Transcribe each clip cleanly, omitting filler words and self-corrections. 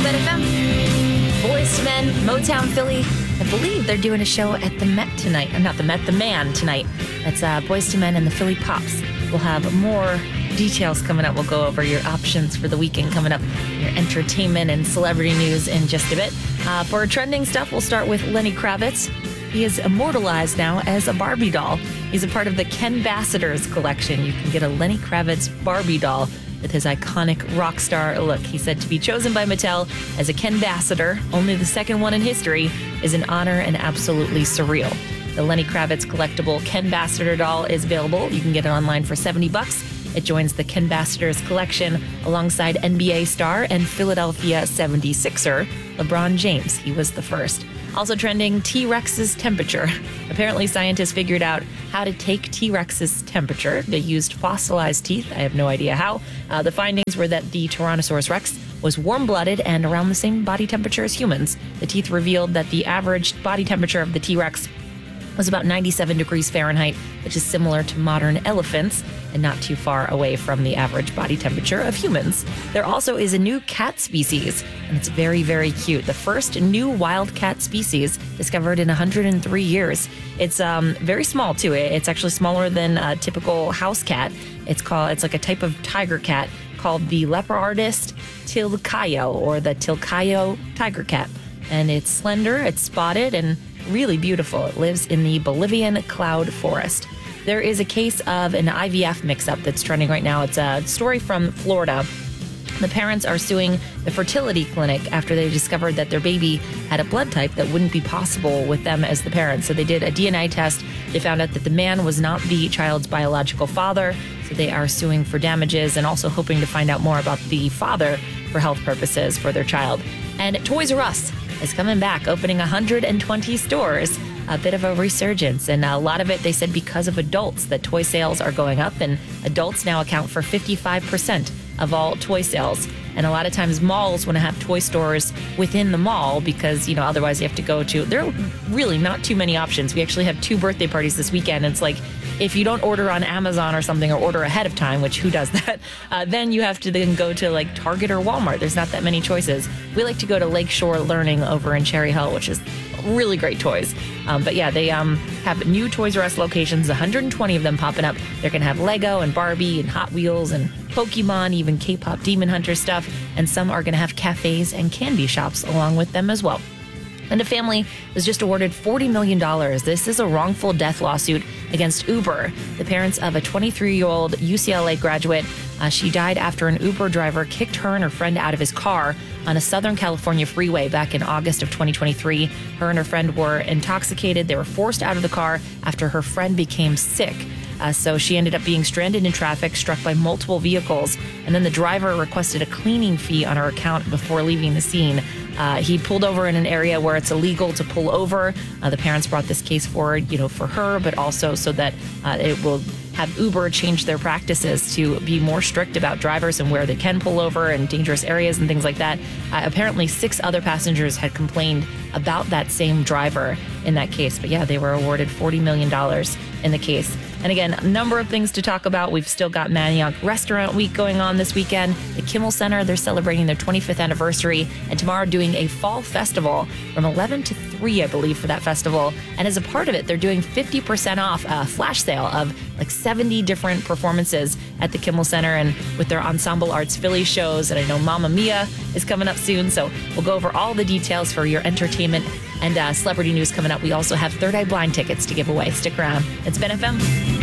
BenFM. Boys to Men, Motown Philly. I believe they're doing a show at the Met tonight. Not the Met, the Man tonight. It's Boys to Men and the Philly Pops. We'll have more details coming up. We'll go over your options for the weekend coming up, your entertainment and celebrity news in just a bit. For trending stuff, we'll start with Lenny Kravitz. He is immortalized now as a Barbie doll. He's a part of the Ken Basseters collection. You can get a Lenny Kravitz Barbie doll with his iconic rock star look. He's said to be chosen by Mattel as a Ken Basseter, only the second one in history, is an honor and absolutely surreal. The Lenny Kravitz collectible Ken Basseter doll is available. You can get it online for $70. It joins the Ken Basseters collection alongside NBA star and Philadelphia 76er LeBron James. He was the first. Also trending, T-Rex's temperature. Apparently, scientists figured out how to take T-Rex's temperature. They used fossilized teeth. I have no idea how. The findings were that the Tyrannosaurus Rex was warm-blooded and around the same body temperature as humans. The teeth revealed that the average body temperature of the T-Rex was about 97 degrees Fahrenheit, which is similar to modern elephants and not too far away from the average body temperature of humans. There also is a new cat species, and it's very, very cute. The first new wild cat species discovered in 103 years. It's very small, too. It's actually smaller than a typical house cat. It's like a type of tiger cat called the Leopardus tilcaio, or the tilcaio tiger cat. And it's slender, it's spotted, and really beautiful. It lives in the Bolivian cloud forest. There is a case of an IVF mix-up that's trending right now. It's a story from Florida. The parents are suing the fertility clinic after they discovered that their baby had a blood type that wouldn't be possible with them as the parents. So they did a DNA test. They found out that the man was not the child's biological father. So they are suing for damages and also hoping to find out more about the father for health purposes for their child. And Toys R Us is coming back, opening 120 stores. A bit of a resurgence, and a lot of it, they said, because of adults, that toy sales are going up, and adults now account for 55% of all toy sales. And a lot of times malls want to have toy stores within the mall because, otherwise you have to go to, there are really not too many options. We actually have 2 birthday parties this weekend. And it's like, if you don't order on Amazon or something, or order ahead of time, which who does that, then you have to then go to like Target or Walmart. There's not that many choices. We like to go to Lakeshore Learning over in Cherry Hill, which is really great toys. But yeah, they have new Toys R Us locations, 120 of them popping up. They're going to have Lego and Barbie and Hot Wheels and Pokemon, even K-pop Demon Hunter stuff. And some are going to have cafes and candy shops along with them as well. And a family was just awarded $40 million. This is a wrongful death lawsuit against Uber. The parents of a 23-year-old UCLA graduate, she died after an Uber driver kicked her and her friend out of his car on a Southern California freeway back in August of 2023. Her and her friend were intoxicated. They were forced out of the car after her friend became sick. So she ended up being stranded in traffic, struck by multiple vehicles. And then the driver requested a cleaning fee on her account before leaving the scene. He pulled over in an area where it's illegal to pull over. The parents brought this case forward, for her, but also so that it will have Uber change their practices to be more strict about drivers and where they can pull over and dangerous areas and things like that. Apparently 6 other passengers had complained about that same driver in that case. But yeah, they were awarded $40 million in the case. And again, a number of things to talk about. We've still got Manioc Restaurant Week going on this weekend. The Kimmel Center, they're celebrating their 25th anniversary. And tomorrow doing a fall festival from 11 to 3, I believe, for that festival. And as a part of it, they're doing 50% off a flash sale of like 70 different performances at the Kimmel Center and with their Ensemble Arts Philly shows. And I know Mamma Mia is coming up soon. So we'll go over all the details for your entertainment and celebrity news coming up. We also have Third Eye Blind tickets to give away. Stick around. It's BenFM.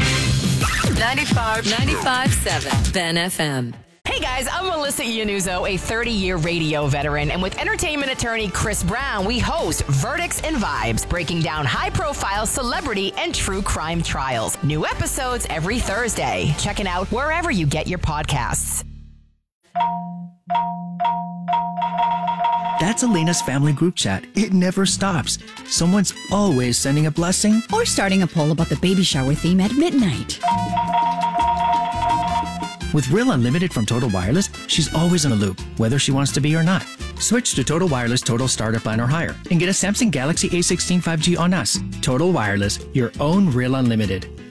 95.7 BenFM. Hey guys, I'm Melissa Iannuzzo, a 30-year radio veteran, and with entertainment attorney Chris Brown, we host Verdicts and Vibes, breaking down high-profile celebrity and true crime trials. New episodes every Thursday. Check it out wherever you get your podcasts. That's Elena's family group chat. It never stops. Someone's always sending a blessing or starting a poll about the baby shower theme at midnight. With Real Unlimited from Total Wireless, she's always in a loop, whether she wants to be or not. Switch to Total Wireless Total Starter Plan or higher and get a Samsung Galaxy A16 5G on us. Total Wireless, your own Real Unlimited.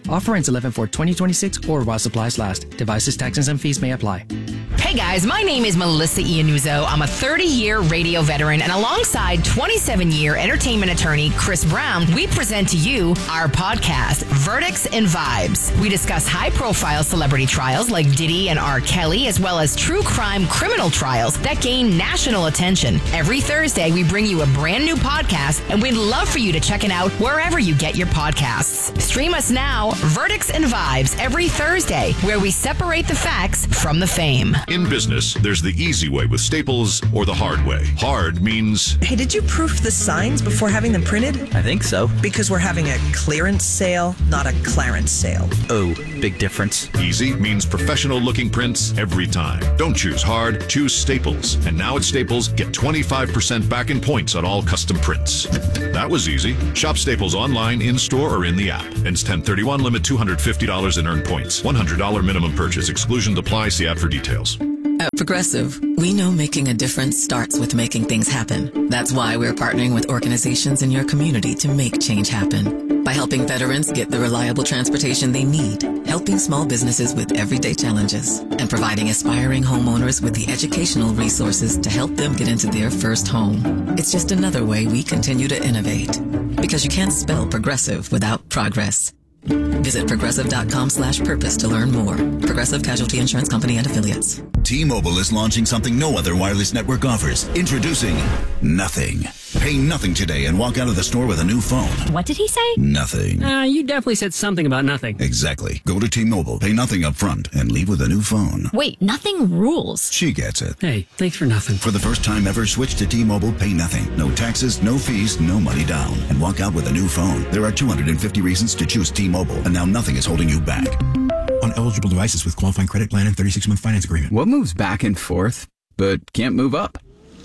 Offer ends 11/4/2026 or while supplies last. Devices, taxes, and fees may apply. Hey guys, my name is Melissa Iannuzzo. I'm a 30-year radio veteran, and alongside 27-year entertainment attorney Chris Brown, we present to you our podcast, Verdicts and Vibes. We discuss high-profile celebrity trials like Diddy and R. Kelly, as well as true crime criminal trials that gain national attention. Every Thursday, we bring you a brand new podcast, and we'd love for you to check it out wherever you get your podcasts. Stream us now, Verdicts and Vibes, every Thursday, where we separate the facts from the fame. In business, there's the easy way with Staples or the hard way. Hard means... Hey, did you proof the signs before having them printed? I think so. Because we're having a clearance sale, not a Clarence sale. Oh, big difference. Easy means professional-looking prints every time. Don't choose hard, choose Staples. And now at Staples, get 25% back in points on all custom prints. That was easy. Shop Staples online, in-store, or in the app. Ends 10/31, limit $250 in earned points. $100 minimum purchase. Exclusions apply. See app for details. At Progressive, we know making a difference starts with making things happen. That's why we're partnering with organizations in your community to make change happen. By helping veterans get the reliable transportation they need, helping small businesses with everyday challenges, and providing aspiring homeowners with the educational resources to help them get into their first home. It's just another way we continue to innovate. Because you can't spell progressive without progress. Visit progressive.com/purpose to learn more. Progressive Casualty Insurance Company and Affiliates. T-Mobile is launching something no other wireless network offers. Introducing Nothing. Pay nothing today and walk out of the store with a new phone. What did he say? Nothing. You definitely said something about nothing. Exactly. Go to T-Mobile, pay nothing up front, and leave with a new phone. Wait, nothing rules. She gets it. Hey, thanks for nothing. For the first time ever, switch to T-Mobile, pay nothing. No taxes, no fees, no money down. And walk out with a new phone. There are 250 reasons to choose T-Mobile, and now nothing is holding you back. On eligible devices with qualifying credit plan and 36-month finance agreement. What moves back and forth, but can't move up?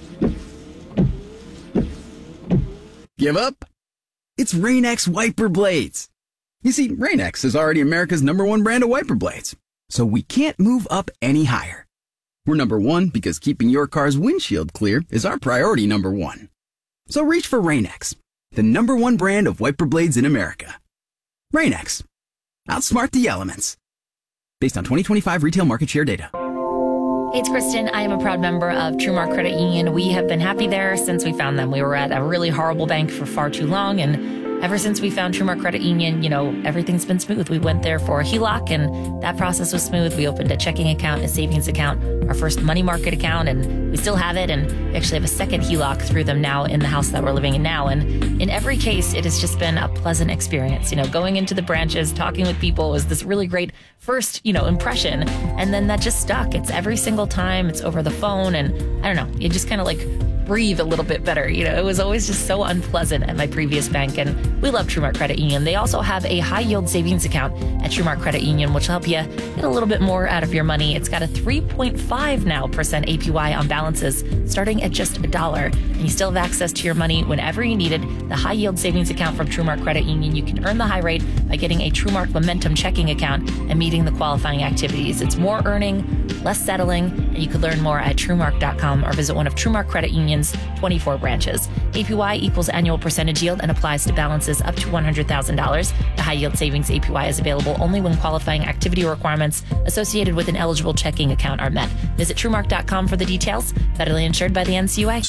Give up? It's Rain-X wiper blades. You see, Rain-X is already America's #1 brand of wiper blades, so we can't move up any higher. We're #1 because keeping your car's windshield clear is our priority #1. So reach for Rain-X, the #1 brand of wiper blades in America. Rain-X. Outsmart the elements. Based on 2025 retail market share data. Hey, it's Kristen. I am a proud member of TrueMark Credit Union. We have been happy there since we found them. We were at a really horrible bank for far too long, and ever since we found TrueMark Credit Union, everything's been smooth. We went there for a HELOC, and that process was smooth. We opened a checking account, a savings account, our first money market account, and we still have it. And we actually have a second HELOC through them now in the house that we're living in now. And in every case, it has just been a pleasant experience. Going into the branches, talking with people was this really great first, impression. And then that just stuck. It's every single time. It's over the phone. And I don't know, you just kind of breathe a little bit better. It was always just so unpleasant at my previous bank, and we love TrueMark Credit Union. They also have a high yield savings account at TrueMark Credit Union, which will help you get a little bit more out of your money. It's got a 3.5% now APY on balances starting at just $1, and you still have access to your money whenever you need it. The high yield savings account from TrueMark Credit Union, you can earn the high rate by getting a TrueMark Momentum checking account and meeting the qualifying activities. It's more earning, less settling, and you could learn more at TrueMark.com or visit one of TrueMark Credit Union's 24 branches. APY equals annual percentage yield and applies to balances up to $100,000. The high yield savings APY is available only when qualifying activity requirements associated with an eligible checking account are met. Visit TrueMark.com for the details. Federally insured by the NCUA.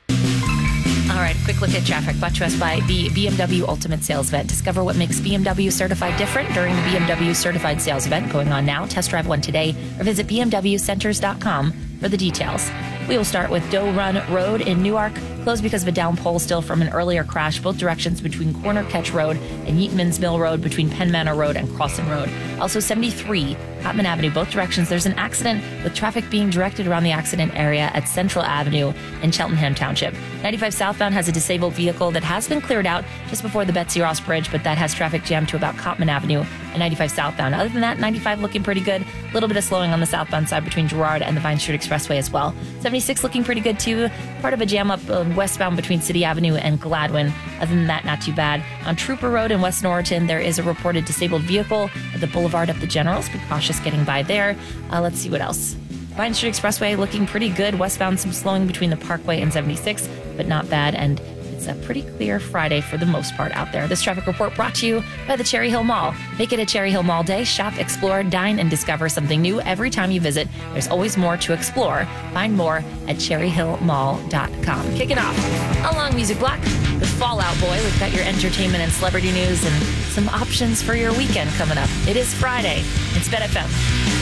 All right, quick look at traffic brought to us by the BMW Ultimate Sales Event. Discover what makes BMW certified different during the BMW Certified Sales Event going on now. Test drive one today or visit bmwcenters.com for the details. We will start with Doe Run Road in Newark, closed because of a down pole still from an earlier crash, both directions between Corner Catch Road and Yeatman's Mill Road, between Penn Manor Road and Crossan Road. Also 73 Cotman Avenue, both directions. There's an accident with traffic being directed around the accident area at Central Avenue in Cheltenham Township. 95 southbound has a disabled vehicle that has been cleared out just before the Betsy Ross Bridge, but that has traffic jammed to about Cotman Avenue and 95 southbound. Other than that, 95 looking pretty good. A little bit of slowing on the southbound side between Girard and the Vine Street Expressway as well. 76 looking pretty good too. Part of a jam up westbound between City Avenue and Gladwin. Other than that, not too bad. On Trooper Road in West Norriton, there is a reported disabled vehicle at the boulevard up the Generals. Be cautious getting by there. Let's see what else. Vine Street Expressway looking pretty good. Westbound, some slowing between the Parkway and 76, but not bad. And It's a pretty clear Friday for the most part out there. This traffic report brought to you by the Cherry Hill Mall. Make it a Cherry Hill Mall day. Shop, explore, dine, and discover something new every time you visit. There's always more to explore. Find more at cherryhillmall.com. Kicking off a long music block with Fall Out Boy. We've got your entertainment and celebrity news and some options for your weekend coming up. It is Friday. It's Ben FM.